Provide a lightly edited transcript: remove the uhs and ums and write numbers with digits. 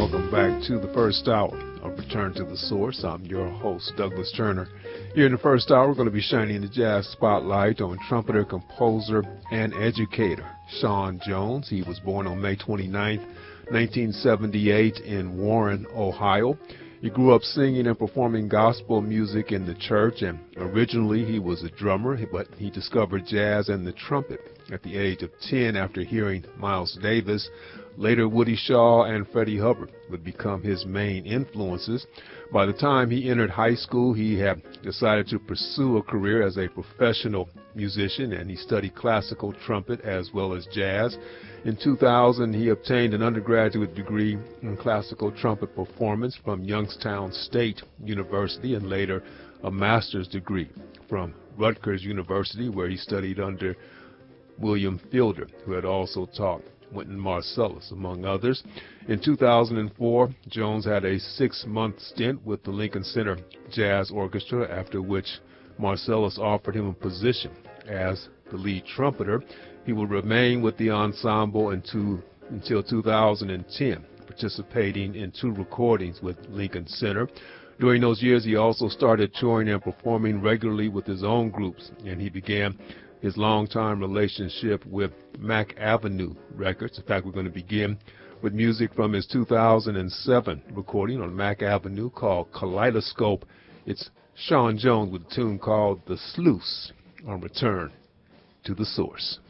welcome back to the first hour of Return to the Source. I'm your host, Douglas Turner. Here in the first hour, we're going to be shining the jazz spotlight on trumpeter, composer, and educator Sean Jones. He was born on May 29, 1978 in Warren, Ohio. He grew up singing and performing gospel music in the church, and originally he was a drummer, but he discovered jazz and the trumpet at the age of 10 after hearing Miles Davis. Later, Woody Shaw and Freddie Hubbard would become his main influences. By the time he entered high school, he had decided to pursue a career as a professional musician, and he studied classical trumpet as well as jazz. In 2000, he obtained an undergraduate degree in classical trumpet performance from Youngstown State University and later a master's degree from Rutgers University, where he studied under William Fielder, who had also taught Wynton Marsalis, among others. In 2004, Jones had a 6-month stint with the Lincoln Center Jazz Orchestra, after which Marsalis offered him a position as the lead trumpeter. He will remain with the ensemble until 2010, participating in 2 recordings with Lincoln Center. During those years, he also started touring and performing regularly with his own groups, and he began his long-time relationship with Mack Avenue Records. In fact, we're going to begin with music from his 2007 recording on Mack Avenue called Kaleidoscope. It's Sean Jones with a tune called The Sluice on Return to the Source.